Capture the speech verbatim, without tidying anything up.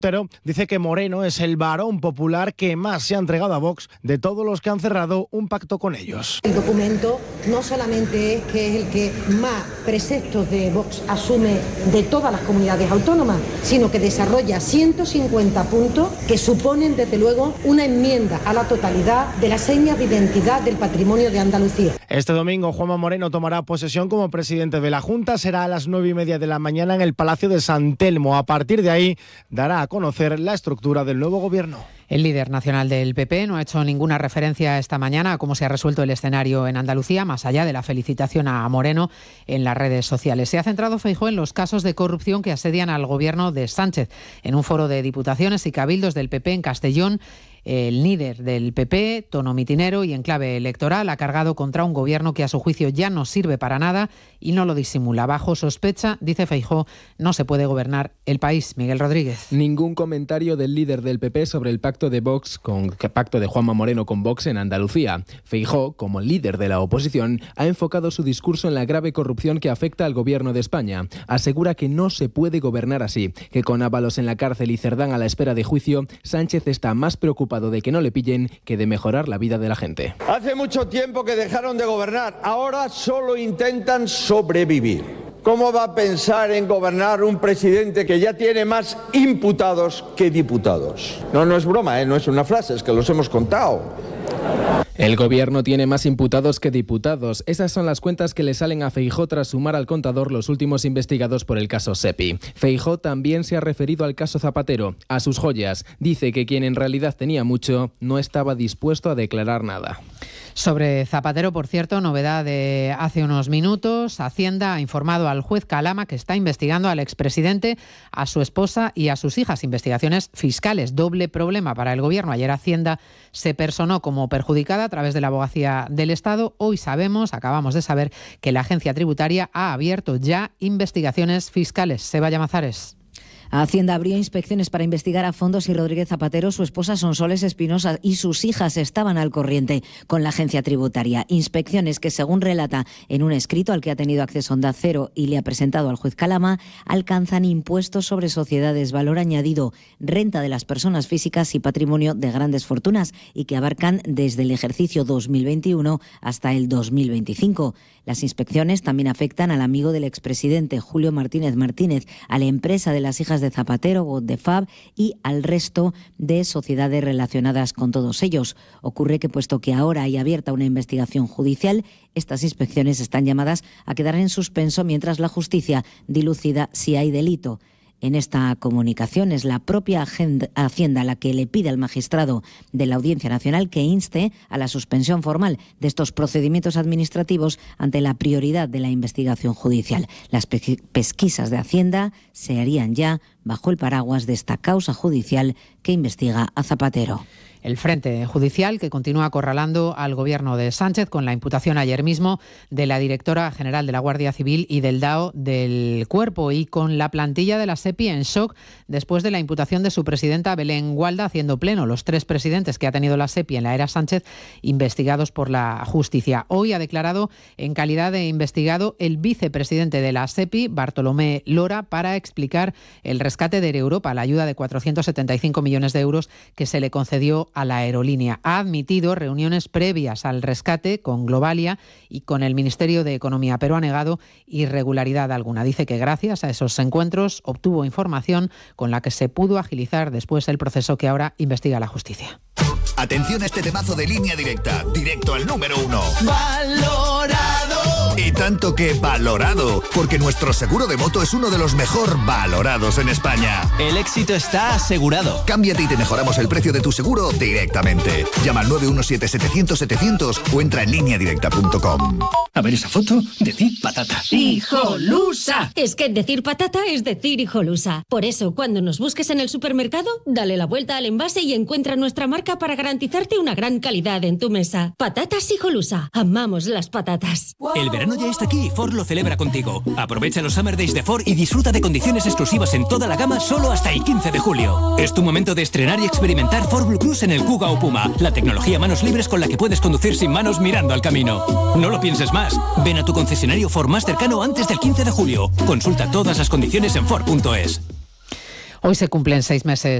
Pero dice que Moreno es el varón popular que más se ha entregado a Vox de todos los que han cerrado un pacto con ellos. El documento no solamente es que es el que más preceptos de Vox asume de todas las comunidades autónomas, sino que desarrolla ciento cincuenta puntos que suponen desde luego una enmienda a la totalidad de las señas de identidad del patrimonio de Andalucía. Este domingo Juanma Moreno tomará posesión como presidente de la Junta. Será a las nueve y media de la mañana en el Palacio de San Telmo. A partir de ahí dará a conocer la estructura del nuevo gobierno. El líder nacional del P P no ha hecho ninguna referencia esta mañana a cómo se ha resuelto el escenario en Andalucía, más allá de la felicitación a Moreno en las redes sociales. Se ha centrado Feijóo en los casos de corrupción que asedian al gobierno de Sánchez. En un foro de diputaciones y cabildos del P P en Castellón, el líder del P P, tono mitinero y en clave electoral, ha cargado contra un gobierno que a su juicio ya no sirve para nada y no lo disimula. Bajo sospecha, dice Feijóo, no se puede gobernar el país. Miguel Rodríguez. Ningún comentario del líder del P P sobre el pacto de Vox con pacto de Juanma Moreno con Vox en Andalucía. Feijóo, como líder de la oposición, ha enfocado su discurso en la grave corrupción que afecta al gobierno de España. Asegura que no se puede gobernar así, que con Ábalos en la cárcel y Cerdán a la espera de juicio, Sánchez está más preocupado de que no le pillen que de mejorar la vida de la gente. Hace mucho tiempo que dejaron de gobernar, ahora solo intentan sobrevivir. ¿Cómo va a pensar en gobernar un presidente que ya tiene más imputados que diputados? No, no es broma, ¿eh? No es una frase, es que los hemos contado. El gobierno tiene más imputados que diputados. Esas son las cuentas que le salen a Feijóo tras sumar al contador los últimos investigados por el caso Sepi. Feijóo también se ha referido al caso Zapatero, a sus joyas. Dice que quien en realidad tenía mucho no estaba dispuesto a declarar nada. Sobre Zapatero, por cierto, novedad de hace unos minutos. Hacienda ha informado al juez Calama que está investigando al expresidente, a su esposa y a sus hijas. Investigaciones fiscales. Doble problema para el gobierno. Ayer Hacienda se personó como perjudicada a través de la abogacía del Estado. Hoy sabemos, acabamos de saber, que la agencia tributaria ha abierto ya investigaciones fiscales. Seba Llamazares. Hacienda abrió inspecciones para investigar a fondo si Rodríguez Zapatero, su esposa Sonsoles Espinosa y sus hijas estaban al corriente con la agencia tributaria. Inspecciones que, según relata en un escrito al que ha tenido acceso Onda Cero y le ha presentado al juez Calama, alcanzan impuestos sobre sociedades, valor añadido, renta de las personas físicas y patrimonio de grandes fortunas y que abarcan desde el ejercicio dos mil veintiuno hasta el dos mil veinticinco. Las inspecciones también afectan al amigo del expresidente Julio Martínez Martínez, a la empresa de las hijas de Zapatero, Godefab, y al resto de sociedades relacionadas con todos ellos. Ocurre que, puesto que ahora hay abierta una investigación judicial, estas inspecciones están llamadas a quedar en suspenso mientras la justicia dilucida si hay delito. En esta comunicación es la propia Hacienda la que le pide al magistrado de la Audiencia Nacional que inste a la suspensión formal de estos procedimientos administrativos ante la prioridad de la investigación judicial. Las pesquisas de Hacienda se harían ya bajo el paraguas de esta causa judicial que investiga a Zapatero. El Frente Judicial, que continúa acorralando al gobierno de Sánchez con la imputación ayer mismo de la directora general de la Guardia Civil y del D A O del Cuerpo, y con la plantilla de la SEPI en shock después de la imputación de su presidenta Belén Gualda, haciendo pleno los tres presidentes que ha tenido la SEPI en la era Sánchez investigados por la justicia. Hoy ha declarado en calidad de investigado el vicepresidente de la SEPI, Bartolomé Lora, para explicar el rescate de Air Europa, la ayuda de cuatrocientos setenta y cinco millones de euros que se le concedió a la aerolínea. Ha admitido reuniones previas al rescate con Globalia y con el Ministerio de Economía, pero ha negado irregularidad alguna. Dice que gracias a esos encuentros obtuvo información con la que se pudo agilizar después el proceso que ahora investiga la justicia. Atención a este temazo de Línea Directa, directo al número uno. ¡Valorado! Y tanto que valorado, porque nuestro seguro de moto es uno de los mejor valorados en España. El éxito está asegurado. Cámbiate y te mejoramos el precio de tu seguro directamente. Llama al nueve uno siete setecientos setecientos o entra en línea directa punto com. A ver esa foto, decir patata. ¡Hijolusa! Es que decir patata es decir hijolusa. Por eso, cuando nos busques en el supermercado, dale la vuelta al envase y encuentra nuestra marca para garantizarte una gran calidad en tu mesa. Patatas Hijolusa. Amamos las patatas. El verano ya está aquí y Ford lo celebra contigo. Aprovecha los Summer Days de Ford y disfruta de condiciones exclusivas en toda la gama solo hasta el quince de julio. Es tu momento de estrenar y experimentar Ford Blue Cruise en el Kuga o Puma, la tecnología manos libres con la que puedes conducir sin manos mirando al camino. No lo pienses más. Ven a tu concesionario Ford más cercano antes del quince de julio. Consulta todas las condiciones en Ford punto es. Hoy se cumplen seis meses